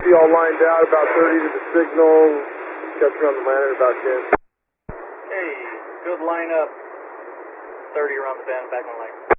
See all lined out, about 30 to the signal. Catch me on the landing about 10. Hey, good lineup. 30 around the bend, back on line.